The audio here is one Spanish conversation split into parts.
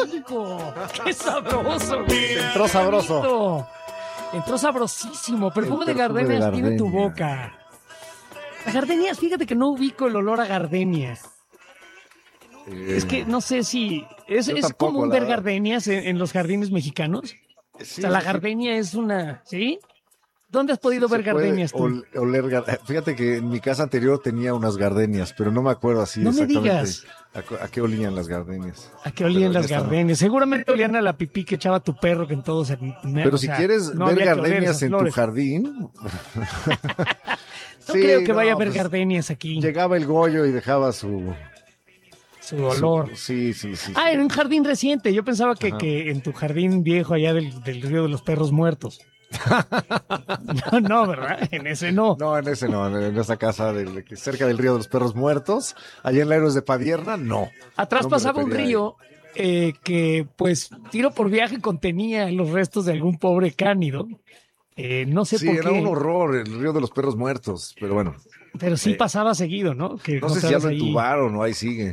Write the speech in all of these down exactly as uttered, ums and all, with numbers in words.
rico! ¡Qué sabroso! Entró sabroso. Bonito. Entró sabrosísimo. Perfume de perfume de gardenias tiene tu gardenia. boca. Las gardenias, fíjate que no ubico el olor a gardenias. Eh, Es que no sé si... ¿Es, Yo es tampoco, común la ver verdad. gardenias en, en los jardines mexicanos? sí, O sea, la sí, gardenia es una... ¿Sí? ¿Dónde has podido se ver puede gardenias tú? ol- oler gar- Fíjate que en mi casa anterior tenía unas gardenias, pero no me acuerdo así No me exactamente digas. A, cu- a qué olían las gardenias. ¿A qué olían Pero las en esta no. gardenias? Seguramente olían a la pipí que echaba tu perro, que en todos... Pero si quieres ver gardenias en tu jardín, No sí, creo que no, vaya a haber pues, gardenias aquí. llegaba el Goyo y dejaba su, Su olor. su- sí, sí, sí. Ah, sí. en un jardín reciente. Yo pensaba que, Ajá. que en tu jardín viejo allá del, del río de los perros muertos. No, no, ¿verdad? En ese no. No, en ese no, en, en esa casa del- que cerca del río de los perros muertos, allá en la Héroes de Padierna, no. Atrás No me pasaba un refería a río eh, que, pues, tiro por viaje contenía los restos de algún pobre cánido. Eh, no sé Sí, por era qué, un horror el río de los perros muertos, pero bueno, pero sí eh, pasaba seguido, ¿no? Que no sé si ya encontrabas lo ahí entubaron o ahí sigue.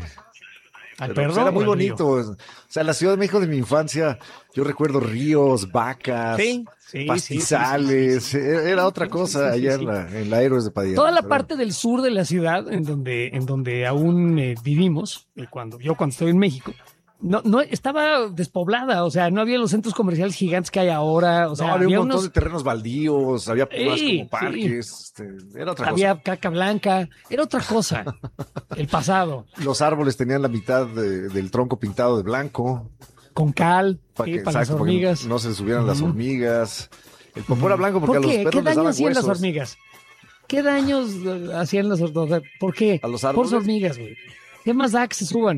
al Pero, perro. pues, era muy o al río. bonito. O sea, en la Ciudad de México de mi infancia, yo recuerdo ríos, vacas, Sí, sí, sí, pastizales, sí, sí, sí, sí. eh, era otra Sí, cosa sí, sí, allá sí. en la, en la Héroes de Padierna. Toda la pero parte del sur de la ciudad, en donde, en donde aún eh, vivimos, eh, cuando yo cuando estoy en México, no, no estaba despoblada, o sea, no había los centros comerciales gigantes que hay ahora, o sea, no, había un había montón unos, de terrenos baldíos, había más Sí, como parques, este, era otra había cosa. caca blanca, era otra cosa, el pasado, Los árboles tenían la mitad de- del tronco pintado de blanco, con cal, para sí, que, para las exacto, para que hormigas. no se subieran las Ujú. hormigas. El popó era blanco porque ¿Por a los qué? ¿Qué perros les daño daban hacían las huesos. hormigas? ¿Qué daños eh, hacían las hormigas? ¿Por qué? ¿A los Por árboles? sus hormigas, güey. ¿Qué más da que se suban?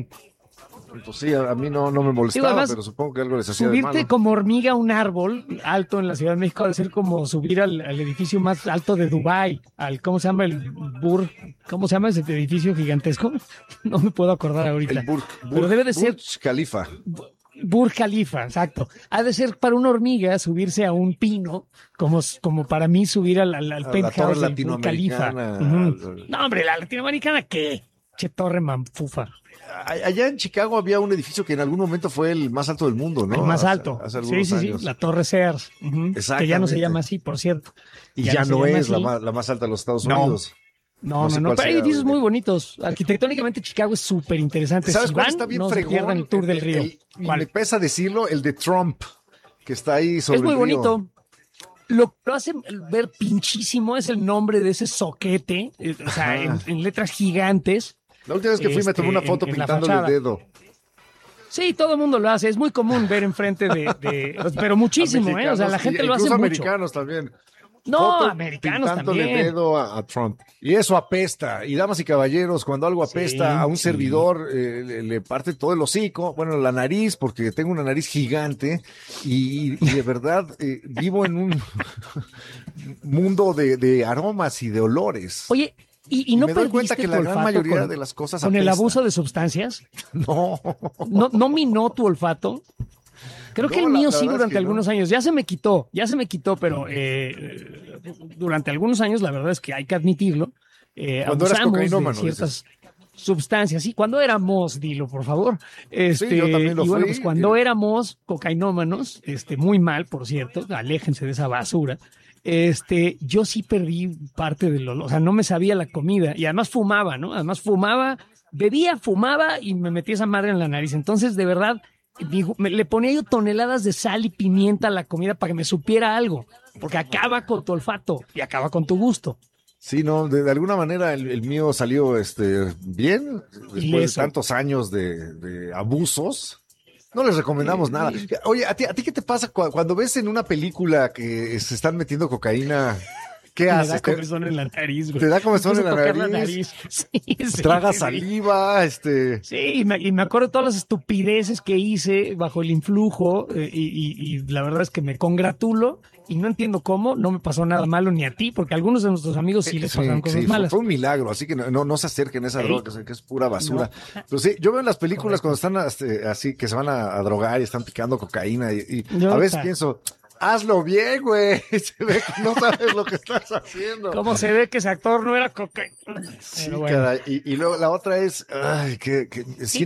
Pues sí, a, a mí no, no me molestaba, además, pero supongo que algo les hacía de Subirte malo. como hormiga a un árbol alto en la Ciudad de México debe ser como subir al, al edificio más alto de Dubái, al, ¿cómo se llama? El Bur, ¿cómo se llama ese edificio gigantesco? No me puedo acordar ahorita. El Burj, Pero debe de ser Burj Khalifa. Burj Khalifa, exacto. Ha de ser para una hormiga subirse a un pino, como, como para mí subir al, al, al A la penthouse torre del Burj Khalifa. latinoamericana. Ujú. No, hombre, la latinoamericana, ¿qué? Che, torre manfufa. A- Allá en Chicago había un edificio que en algún momento fue el más alto del mundo, ¿no? El más Hace- alto. Hace Sí, algunos sí, años. sí, la Torre Sears. Ujú. Que ya no se Exactamente. llama así, por cierto. Y ya ya, no se no llama es la así. más, la más alta de los Estados No. Unidos. No, No no, sé no, cuál pero hay sea, edificios güey. muy bonitos. Arquitectónicamente Chicago es súper interesante. ¿Sabes Si cuál van, está bien no se fregón? pierdan el tour del río. El- y ¿Cuál? me pesa decirlo, el de Trump, que está ahí sobre Es muy el río. bonito. Lo que lo hace ver pinchísimo es el nombre de ese soquete, eh, o sea, en, Ajá. en letras gigantes. La última vez que fui me tomé Este, una foto en- en la pintándole el fachada. dedo. Sí, todo el mundo lo hace. Es muy común ver enfrente de, de- pero muchísimo, A ¿eh? O sea, la mexicanos gente y lo hace incluso mucho. americanos también. No, Foto americanos pintándole también. dedo a, a Trump. Y eso apesta. Y damas y caballeros, cuando algo apesta Sí, a un sí. servidor, eh, le, le parte todo el hocico, bueno, la nariz, porque tengo una nariz gigante y, y de verdad eh, vivo en un mundo de, de aromas y de olores. Oye, ¿y, y Y no me doy perdiste cuenta que tu la gran olfato mayoría con, de las cosas con el apestan. abuso de sustancias? No. ¿No, no minó tu olfato? Creo que No, el la- mío la sí verdad es durante que no. algunos años. Ya se me quitó, ya se me quitó, pero eh, durante algunos años la verdad es que hay que admitirlo. Eh, Cuando eras abusamos de cocainómano, ciertas sustancias. Sí, cuando éramos, dilo por favor. Este, yo también lo y bueno, fui. pues cuando éramos cocainómanos, este, muy mal, por cierto, aléjense de esa basura. Este, yo sí perdí parte del olor, o sea, no me sabía la comida y además fumaba, ¿no? Además fumaba, bebía, fumaba y me metía esa madre en la nariz. Entonces, de verdad, digo, me- le ponía yo toneladas de sal y pimienta a la comida para que me supiera algo, porque acaba con tu olfato y acaba con tu gusto. Sí, no, de, de alguna manera el, el mío salió este bien después Ileso. de tantos años de, de abusos. No les recomendamos nada. Oye, ¿a ti, ¿a ti qué te pasa cu- cuando ves en una película que se están metiendo cocaína? ¿Qué Me da haces? ¿Te, comezón en la nariz, güey. te da comezón Me en la puse a tocar nariz? Sí, sí, tragas sí. saliva? Este, Sí, y me, y me acuerdo de todas las estupideces que hice bajo el influjo eh, y, y- y la verdad es que me congratulo y no entiendo cómo, no me pasó nada malo ni a ti, porque a algunos de nuestros amigos sí les sí, pasaron cosas sí, fue, malas. fue un milagro, así que no, no, no se acerquen a esa Sí. droga, que es, que es pura basura. Pero sí, yo veo en las películas cuando están este, así, que se van a, a drogar y están picando cocaína y, y Yo, a veces ta- pienso, hazlo bien, güey. Se ve que no sabes lo que estás haciendo. ¿Cómo se ve que ese actor no era cocaína? Sí, Pero bueno. caray. Y, y luego la otra es, ay, que, que